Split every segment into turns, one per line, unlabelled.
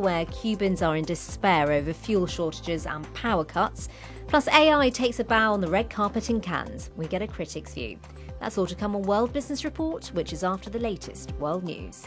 where Cubans are in despair over fuel shortages and power cuts. Plus, AI takes a bow on the red carpet in Cannes. We get a critic's view. That's all to come on World Business Report, which is after the latest world news.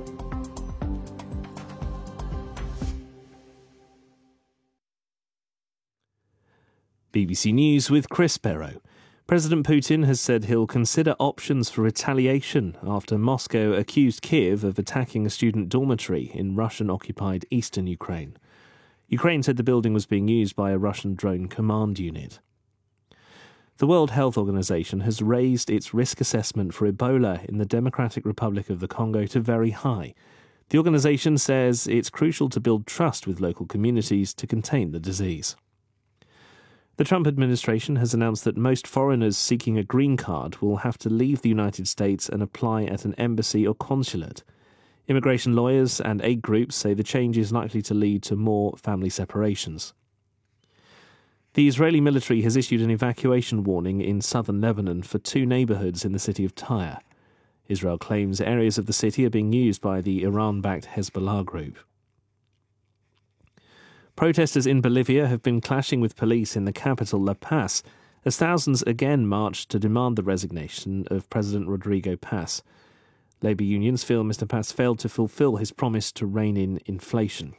BBC News with Chris Barrow. President Putin has said he'll consider options for retaliation after Moscow accused Kyiv of attacking a student dormitory in Russian-occupied eastern Ukraine. Ukraine said the building was being used by a Russian drone command unit. The World Health Organization has raised its risk assessment for Ebola in the Democratic Republic of the Congo to very high. The organization says it's crucial to build trust with local communities to contain the disease. The Trump administration has announced that most foreigners seeking a green card will have to leave the United States and apply at an embassy or consulate. Immigration lawyers and aid groups say the change is likely to lead to more family separations. The Israeli military has issued an evacuation warning in southern Lebanon for 2 neighbourhoods in the city of Tyre. Israel claims areas of the city are being used by the Iran-backed Hezbollah group. Protesters in Bolivia have been clashing with police in the capital, La Paz, as thousands again marched to demand the resignation of President Rodrigo Paz. Labour unions feel Mr. Paz failed to fulfil his promise to rein in inflation.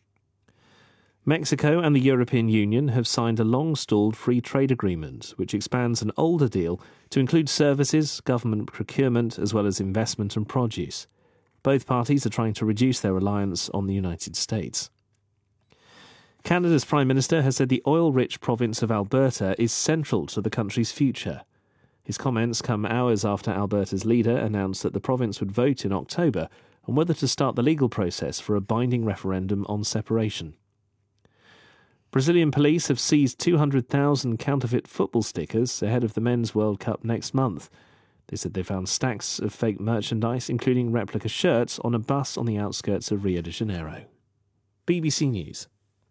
Mexico and the European Union have signed a long-stalled free trade agreement, which expands an older deal to include services, government procurement, as well as investment and produce. Both parties are trying to reduce their reliance on the United States. Canada's Prime Minister has said the oil-rich province of Alberta is central to the country's future. His comments come hours after Alberta's leader announced that the province would vote in October on whether to start the legal process for a binding referendum on separation. Brazilian police have seized 200,000 counterfeit football stickers ahead of the Men's World Cup next month. They said they found stacks of fake merchandise, including replica shirts, on a bus on the outskirts of Rio de Janeiro. BBC News.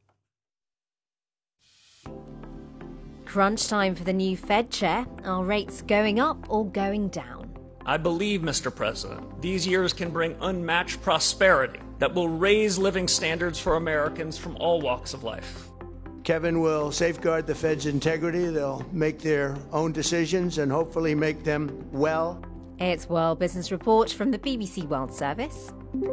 Crunch time for the new Fed chair. Are rates going up or going down?
I believe, Mr. President, these years can bring unmatched prosperity that will raise living standards for Americans from all walks of life.
Kevin will safeguard the Fed's integrity. They'll make their own decisions and hopefully make them well.
It's World Business Report from the BBC World Service.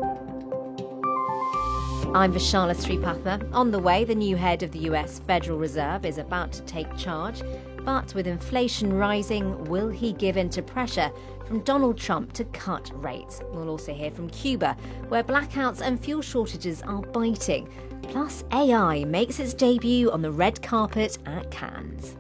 I'm Vishala Sripatha. On the way, the new head of the US Federal Reserve is about to take charge. But with inflation rising, will he give in to pressure from Donald Trump to cut rates? We'll also hear from Cuba, where blackouts and fuel shortages are biting. Plus, AI makes its debut on the red carpet at Cannes.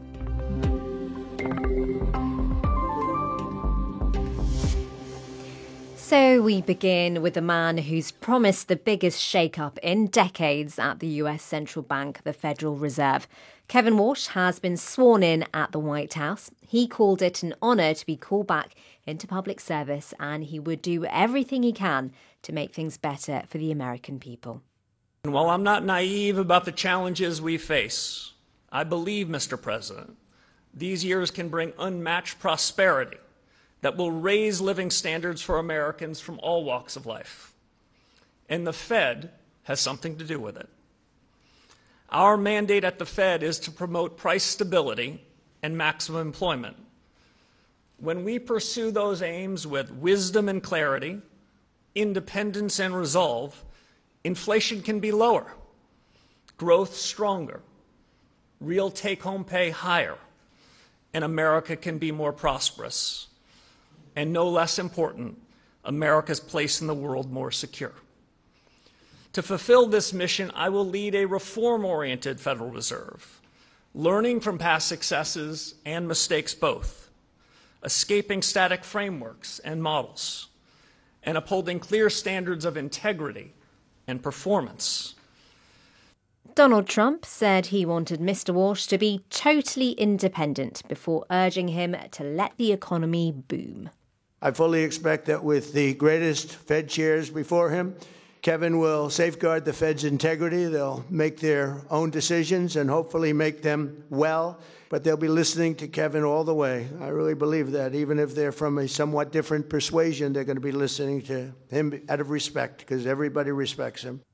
So we begin with the man who's promised the biggest shake-up in decades at the US Central Bank, the Federal Reserve. Kevin Warsh has been sworn in at the White House. He called it an honour to be called back into public service, and he would do everything he can to make things better for the American people.
And while I'm not naive about the challenges we face, I believe, Mr. President, these years can bring unmatched prosperity that will raise living standards for Americans from all walks of life. And the Fed has something to do with it. Our mandate at the Fed is to promote price stability and maximum employment. When we pursue those aims with wisdom and clarity, independence and resolve, inflation can be lower, growth stronger, real take-home pay higher, and America can be more prosperous. And no less important, America's place in the world more secure. To fulfill this mission, I will lead a reform-oriented Federal Reserve, learning from past successes and mistakes both, escaping static frameworks and models, and upholding clear standards of integrity and performance.
Donald Trump said he wanted Mr. Warsh to be totally independent before urging him to let the economy boom.
I fully expect that with the greatest Fed chairs before him, Kevin will safeguard the Fed's integrity. They'll make their own decisions and hopefully make them well, but they'll be listening to Kevin all the way. I really believe that. Even if they're from a somewhat different persuasion, they're going to be listening to him out of respect, because everybody respects him.